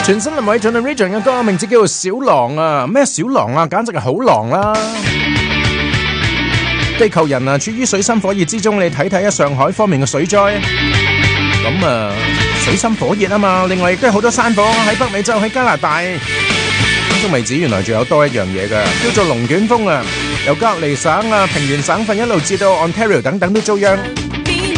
全新林偉俊 Region 嘅歌名字叫做小狼啊，咩小狼啊，簡直係好狼啦！地球人啊，處於水深火熱之中，你睇睇啊上海方面嘅水災，咁啊水深火熱啊嘛，另外亦都有好多山火喺北美洲、喺加拿大，都未止，原來仲有多一樣嘢嘅，叫做龍捲風啊，由隔離省啊、平原省份一路至到 Ontario 等等都遭殃。